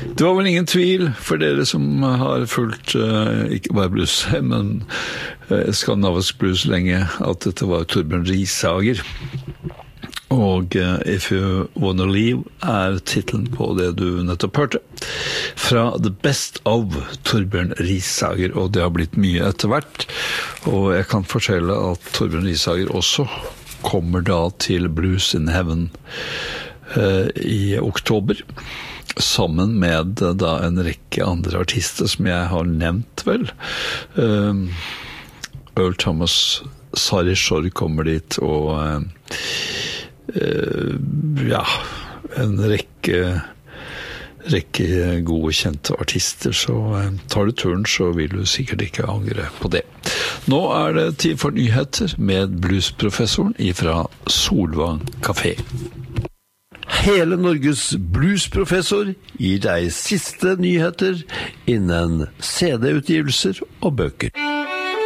Det var vel ingen tvil for dere som har fulgt ikke bare blues, men skandinavisk blues lenge, at dette var Torbjørn Risager. Og If You Wanna Leave titlen på det du nettopp hørte. Fra The Best of Torbjørn Risager, og det har blitt mye etter hvert. Og jeg kan fortelle at Torbjørn Risager også kommer da til Blues in Heaven i oktober, sammen med da en rekke andre artister som jeg har nevnt vel. Earl Thomas, Sari Shore kommer dit, og en rekke gode kjente artister, så tar du turen, så vil du sikkert ikke angre på det. Nå det tid for nyheter med bluesprofessoren fra Solvang Café. Hele Norges bluesprofessor gir deg siste nyheter innen CD-utgivelser og bøker.